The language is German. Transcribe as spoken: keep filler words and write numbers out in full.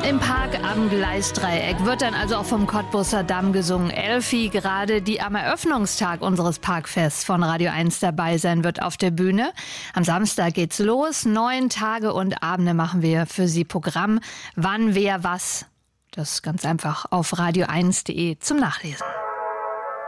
Im Park am Gleisdreieck wird dann also auch vom Cottbuser Damm gesungen. Elfi, gerade die am Eröffnungstag unseres Parkfests von Radio eins dabei sein wird auf der Bühne. Am Samstag geht's los. Neun Tage und Abende machen wir für Sie Programm. Wann, wer, was. Das ist ganz einfach auf radio eins punkt de zum Nachlesen.